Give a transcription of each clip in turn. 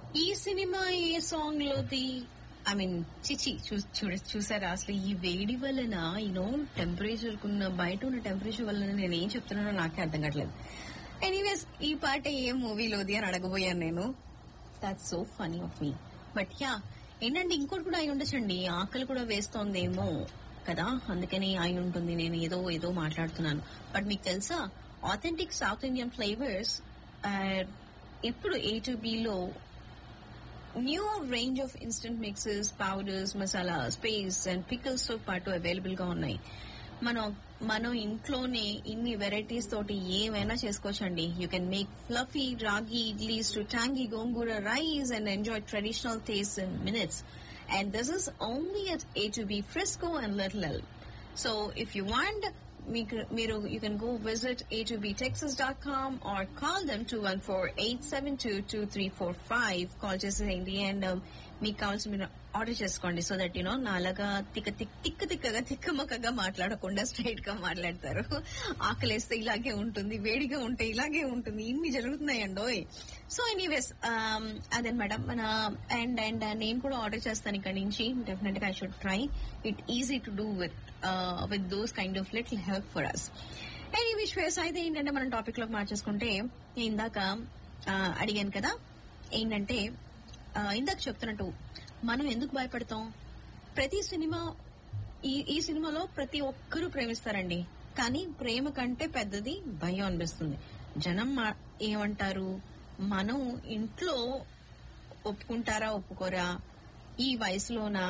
ఈ cinema A song లోది I mean చిచి చూసారా అసలు ఈ వేడి వలన యూనో టెంపరేచర్ కున్న బయట ఉన్న టెంపరేచర్ వలన నేను ఏం చెప్తున్నానో నాకే అర్థం కావట్లేదు. ఎనీవేస్ ఈ పాట ఏ మూవీలోది అని అడగబోయాను నేను. That's so funny of me. But yeah ఏంటంటే ఇంకోటి కూడా అయి ఉండొచ్చండి, ఆకలి కూడా వేస్తోందేమో కదా, అందుకని అయి ఉంటుంది. నేను ఏదో మాట్లాడుతున్నాను. బట్ మీకు తెలుసా ఆథెంటిక్ సౌత్ ఇండియన్ ఫ్లేవర్స్ ఇప్పుడు A2B లో new range of instant mixes, powders, masalas, paste and pickles తో పాటు అవైలబుల్ గా ఉన్నాయి. మనం ఇంట్లోనే ఇన్ని వెరైటీస్ తోటి ఏమైనా చేసుకోవచ్చండి. యూ కెన్ మేక్ ఫ్లఫీ రాగి idlis to tangy gongura rice and enjoy traditional taste in minutes. And this is only at A2B Frisco and Little Elm. So if you want, you can go visit a2btexas.com or call them 214-872-2345. Call చేసేయండి and మీకు కావాల్సిన మీరు order చేసుకోండి. So that you know నాలాగా తిక్కమక్కగా మాట్లాడకుండా straight గా మాట్లాడతారు. ఆకలేస్తే ఇలాగే ఉంటుంది, వేడిగా ఉంటే ఇలాగే ఉంటుంది, ఇన్ని జరుగుతున్నాయండోయ్. సో ఎనీవేస్ అదనమాట మన అండ్ నేను కూడా ఆర్డర్ చేస్తాను ఇక్కడ నుంచి. డెఫినెట్ గా I should try it. Easy to do with those kind of little help for us. Any which ways అయితే ఏంటంటే మనం టాపిక్ లోకి మార్చేసుకుంటే, ఇందాక అడిగాను కదా ఏంటంటే ఇందాక చెప్తున్నట్టు మనం ఎందుకు భయపడతాం. ప్రతి సినిమా ఈ సినిమాలో ప్రతి ఒక్కరూ ప్రేమిస్తారండి, కానీ ప్రేమ కంటే పెద్దది భయం అనిపిస్తుంది. జనం ఏమంటారు, మనం ఇంట్లో ఒప్పుకుంటారా ఒప్పుకోరా, ఈ వయసులోనా,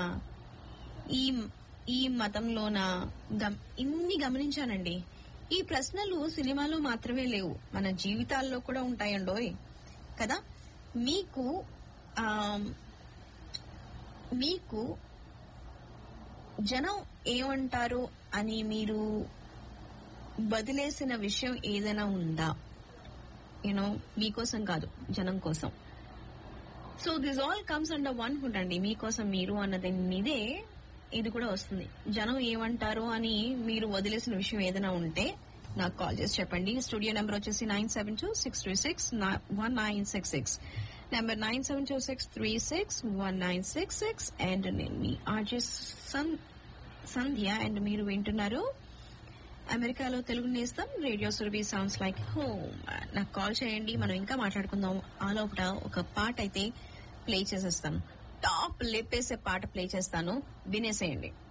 ఈ మతంలోనా, ఇన్ని గమనించానండి. ఈ ప్రశ్నలు సినిమాలో మాత్రమే లేవు, మన జీవితాల్లో కూడా ఉంటాయండోయ్ కదా. మీకు జనం ఏమంటారు అని మీరు వదిలేసిన విషయం ఏదైనా ఉందా? యూనో మీకోసం కాదు, జనం కోసం. So this all comes under one hood అండి. మీకోసం మీరు అన్నది మీదే ఇది కూడా వస్తుంది. జనం ఏమంటారు అని మీరు వదిలేసిన విషయం ఏదైనా ఉంటే నాకు కాల్ చేసి చెప్పండి. స్టూడియో నెంబర్ వచ్చేసి 972-636-1966, నెంబర్ 972-636-1966. అండ్ నేను మీ ఆర్జే సంధ్య అండ్ మీరు వింటున్నారు అమెరికాలో తెలుగు నేస్తం radio Surabhi sounds like home. నాకు కాల్ చేయండి, మనం ఇంకా మాట్లాడుకుందాం. ఆ లోపల ఒక పాట అయితే ప్లే చేసేస్తాను, టాప్ లేపేసే పాట ప్లే చేస్తాను, వినేసేయండి.